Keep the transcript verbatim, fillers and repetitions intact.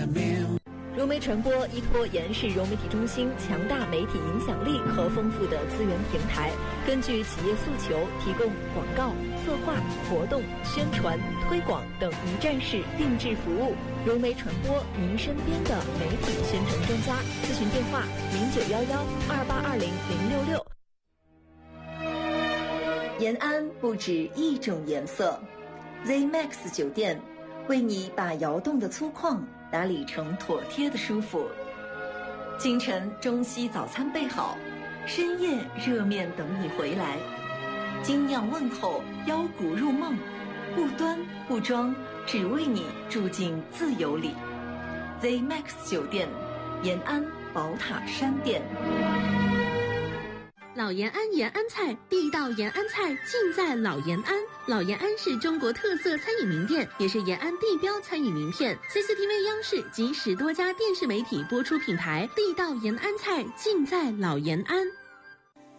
融媒传播依托延世融媒体中心强大媒体影响力和丰富的资源平台，根据企业诉求，提供广告、策划、活动、宣传、推广等一站式定制服务。融媒传播，您身边的媒体宣传专家。咨询电话：零九幺幺二八二零零六六。延安不止一种颜色 ，Z Max 酒店为你把窑洞的粗犷打理成妥帖的舒服。清晨中西早餐备好，深夜热面等你回来。精酿问候，腰鼓入梦，不端不装，只为你住进自由里。Z Max 酒店，延安宝塔山店。 老延安延安菜，地道延安菜尽在老延安。老延安是中国特色餐饮名店，也是延安地标餐饮名片。C C T V 央视及十多家电视媒体播出品牌，地道延安菜尽在老延安。